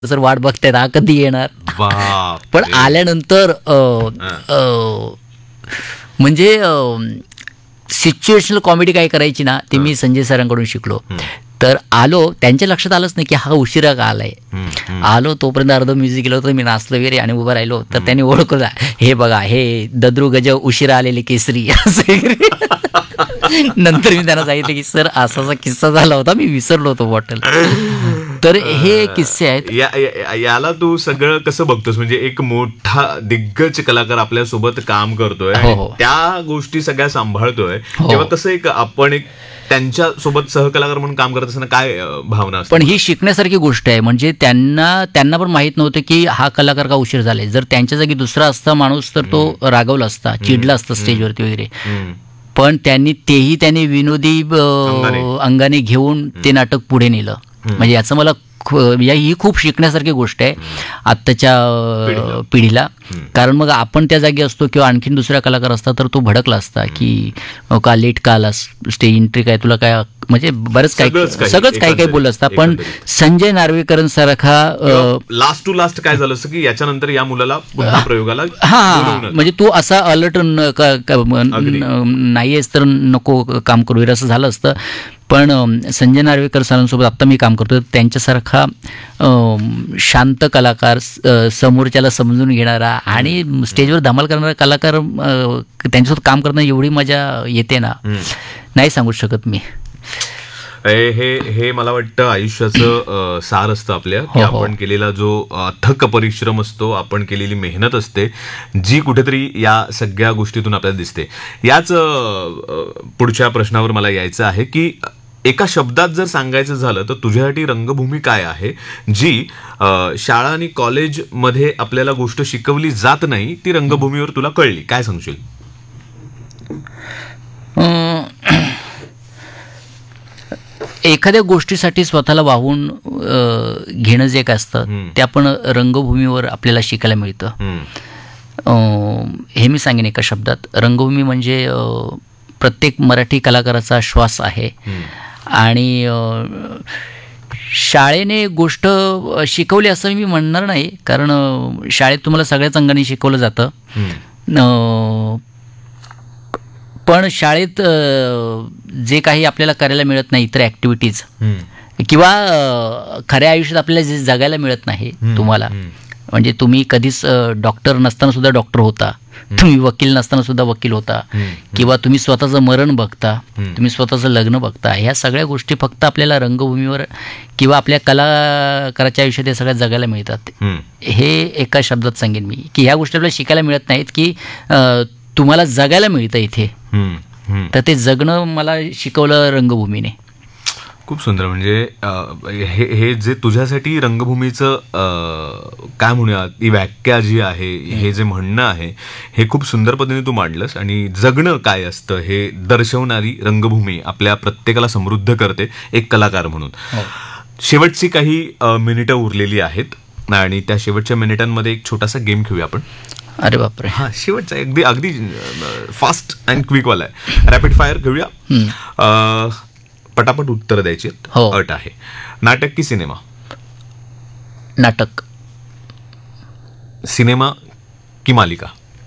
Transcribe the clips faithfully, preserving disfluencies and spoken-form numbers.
Sir वाट बघतायत हा कधी येणार. पण आल्यानंतर म्हणजे सिच्युएशनल कॉमेडी काय करायची ना ते मी संजय सरांकडून शिकलो. तर आलो, त्यांच्या लक्षात आलंच नाही की हा उशिरा का आलाय. आलो तोपर्यंत अर्ध म्युझिक केलं होतं, मी नाचलो वगैरे आणि उभं राहिलो. तर त्यांनी ओळखलं, हे बघा हे दद्रू गजब उशिरा आलेले केसरी असं. नंतर मी त्यांना सांगितलं की सर असा किस्सा झाला होता, मी विसरलो होतो बॉटल. तर हे किस्से आहेत. या, या, याला तू सगळं कसं बघतोस? म्हणजे एक मोठा दिग्गज कलाकार आपल्या सोबत काम करतोय, त्या गोष्टी सगळ्या सांभाळतोय, तेव्हा कसं एक आपण एक त्यांच्या सोबत सहकलाकार म्हणून काम करत असताना काय भावना असते? पण ही शिकण्यासारखी गोष्ट आहे. म्हणजे त्यांना त्यांना पण माहित नव्हतं की हा कलाकार का उशीर झालाय. जर त्यांच्या जागी दुसरा असता माणूस तर तो रागवला असता, चिडला असता स्टेजवरती वगैरे. पण त्यांनी तेही त्यांनी विनोदी अंगाने घेऊन ते नाटक पुढे नेलं. म्हणजे याचं मला ही खूप शिकण्यासारखी गोष्ट आहे आत्ताच्या पिढीला. कारण मग आपण त्या जागी असतो किंवा आणखीन दुसरा कलाकार असता तर तो भडकला असता की का लेट का आलास, स्टेज एंट्री काय तुला काय, म्हणजे बरंच काही सगळंच काही काही बोललं असतं. पण संजय नार्वेकर सारखा लास्ट टू लास्ट काय झालं असतं की याच्यानंतर या मुलाला पुन्हा प्रयोगाला, हा म्हणजे तू असा अलर्ट नाहीयेस तर नको काम करू असं झालं असतं. पण संजय नार्वेकर सरांसोबत आत्ता मी काम करतो, त्यांच्यासारखा शांत कलाकार, समोरच्याला समजून घेणारा आणि स्टेजवर धमाल करणारा कलाकार त्यांच्यासोबत काम करणं एवढी मजा येते ना, नाही सांगू शकत मी. हे हे मला वाटतं आयुष्याचं सार असतं आपल्या, की आपण केलेला जो अथक परिश्रम असतो, आपण केलेली मेहनत असते, जी कुठेतरी या सगळ्या गोष्टीतून आपल्याला दिसते. याच पुढच्या प्रश्नावर मला यायचं आहे की एका शब्दात जर सांगायचं झालं तर तुझ्यासाठी रंगभूमी काय आहे, जी शाळा आणि कॉलेजमध्ये आपल्याला गोष्ट शिकवली जात नाही, ती रंगभूमीवर तुला कळली, काय सांगशील? एखाद्या गोष्टीसाठी स्वतःला वाहून घेणं जे काय असतं ते आपण रंगभूमीवर आपल्याला शिकायला मिळतं. हे मी सांगेन एका शब्दात. रंगभूमी म्हणजे प्रत्येक मराठी कलाकाराचा श्वास आहे. आणि शाळेने गोष्ट शिकवली असं मी म्हणणार नाही, कारण शाळेत तुम्हाला सगळ्याच अंगाने शिकवलं जातं. पण शाळेत जे काही आपल्याला करायला मिळत नाही, इतर ॲक्टिव्हिटीज किंवा खऱ्या आयुष्यात आपल्याला जे जगायला मिळत नाही तुम्हाला, म्हणजे तुम्ही कधीच डॉक्टर नसताना सुद्धा डॉक्टर होता, तुम्ही वकील नसताना सुद्धा वकील होता, किंवा तुम्ही स्वतःचं मरण बघता, तुम्ही स्वतःचं लग्न बघता, ह्या सगळ्या गोष्टी फक्त आपल्याला रंगभूमीवर किंवा आपल्या कलाकाराच्या आयुष्यात हे सगळ्या जगायला मिळतात. हे एका शब्दात सांगेन मी की ह्या गोष्टी आपल्याला शिकायला मिळत नाहीत, की तुम्हाला जगायला मिळतं इथे. तर ते जगणं मला शिकवलं रंगभूमीने. खूप सुंदर. म्हणजे हे हे जे तुझ्यासाठी रंगभूमीचं काय म्हणूया ती व्याख्या जी आहे, हे जे म्हणणं आहे, हे खूप सुंदर पद्धतीने तू मांडलंस. आणि जगणं काय असतं हे दर्शवणारी रंगभूमी आपल्या प्रत्येकाला समृद्ध करते एक कलाकार म्हणून. शेवटची काही मिनिटं उरलेली आहेत आणि त्या शेवटच्या मिनिटांमध्ये एक छोटासा गेम खेळूया आपण. अरे बापरे. हा शेवटचा अगदी अगदी फास्ट अँड क्विक वाला आहे. रॅपिड फायर घेऊया. पटापट उत्तर द्यायची अट आहे. नाटक की सिनेमा? नाटक. सिनेमा की मालिका?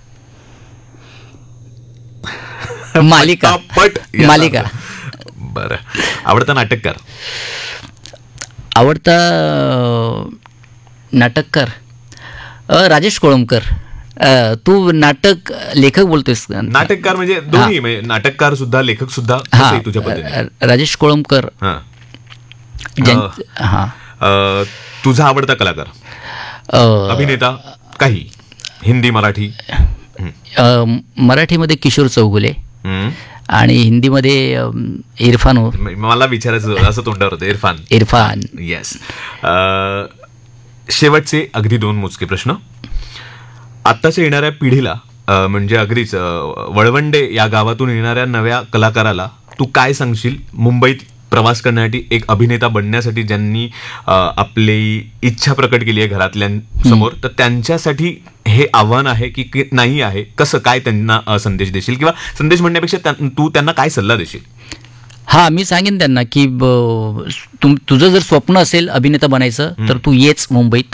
मालिका. पट मालिका. बरं. आवडता नाटककार? आवडता नाटककार राजेश कोळंबकर. तू नाटक लेखक बोलतोयस? नाटककार म्हणजे दोन्ही, म्हणजे नाटककार सुद्धा लेखक सुद्धा तुझ्या पद्धतीने. राजेश कोळंबकर. हा. तुझा आवडता कलाकार? अभिनेता काही? हिंदी, मराठी? मराठीमध्ये किशोर चौगुले आणि हिंदीमध्ये इरफान. मला विचारायचं असं तोंडावर होतं. इरफान. इरफान. येस. शेवटचे अगदी दोन मोजके प्रश्न. आत्ताच्या येणाऱ्या पिढीला, म्हणजे अगदीच वळवंडे या गावातून येणाऱ्या नव्या कलाकाराला तू काय सांगशील? मुंबईत प्रवास करण्यासाठी, एक अभिनेता बनण्यासाठी ज्यांनी आपली इच्छा प्रकट केली आहे घरातल्यांसमोर, तर त्यांच्यासाठी हे आव्हान आहे की नाही आहे? कसं काय त्यांना संदेश देशील, किंवा संदेश म्हणण्यापेक्षा तू त्यांना काय सल्ला देशील? हा मी सांगेन त्यांना की ब- तुम तुझं जर स्वप्न असेल अभिनेता बनायचं तर तू येच मुंबईत